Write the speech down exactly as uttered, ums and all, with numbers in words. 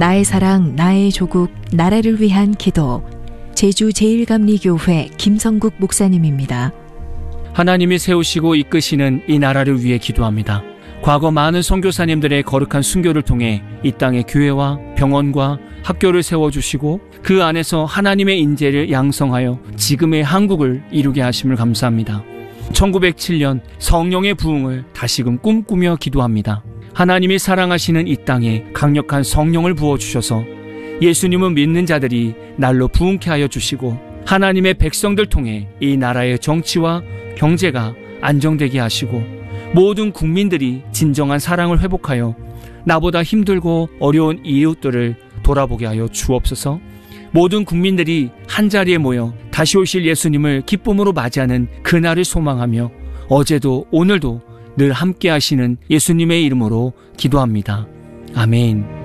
나의 사랑, 나의 조국, 나라를 위한 기도. 제주 제일감리교회 김성국 목사님입니다. 하나님이 세우시고 이끄시는 이 나라를 위해 기도합니다. 과거 많은 선교사님들의 거룩한 순교를 통해 이 땅에 교회와 병원과 학교를 세워주시고 그 안에서 하나님의 인재를 양성하여 지금의 한국을 이루게 하심을 감사합니다. 천구백칠 년 성령의 부흥을 다시금 꿈꾸며 기도합니다. 하나님이 사랑하시는 이 땅에 강력한 성령을 부어주셔서 예수님을 믿는 자들이 날로 부흥케 하여 주시고 하나님의 백성들 통해 이 나라의 정치와 경제가 안정되게 하시고 모든 국민들이 진정한 사랑을 회복하여 나보다 힘들고 어려운 이웃들을 돌아보게 하여 주옵소서. 모든 국민들이 한자리에 모여 다시 오실 예수님을 기쁨으로 맞이하는 그날을 소망하며 어제도 오늘도 늘 함께 하시는 예수님의 이름으로 기도합니다. 아멘.